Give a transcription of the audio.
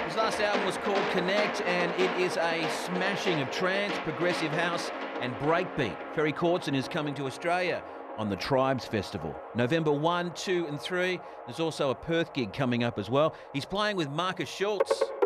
His last album was called Connect, and it is a smashing of trance, progressive house and breakbeat. Ferry Corsten is coming to Australia on the Tribes Festival. November 1, 2 and 3. There's also a Perth gig coming up as well. He's playing with Marcus Schulz.